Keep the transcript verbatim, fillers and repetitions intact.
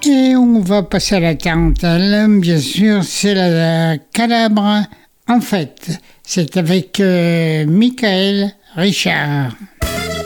Et on va passer à la tarentelle, bien sûr, c'est la Calabre en fête. C'est avec euh, Michael Richard.